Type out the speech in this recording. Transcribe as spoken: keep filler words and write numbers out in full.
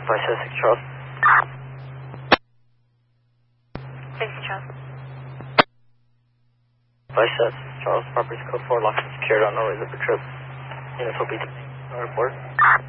five seven six Charles. Thanks, Charles. five seven six Charles, property code four, locked and secured on no reserve trip. Units will be to report.